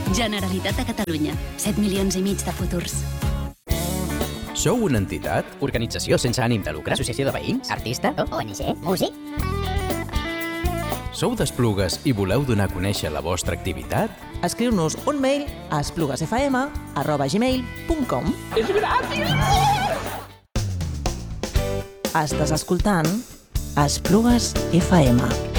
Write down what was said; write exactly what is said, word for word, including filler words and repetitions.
Generalitat de Catalunya. set milions i mig de futurs. Sou una entitat? Organització sense ànim de lucre? Associació de veïns? Artista? O N G? Músic? Sou d'Esplugues i voleu donar a conèixer la vostra activitat? Escriu-nos un mail a espluguesfm arroba gmail punt com. És gratis! Estàs escoltant Esplugues F M.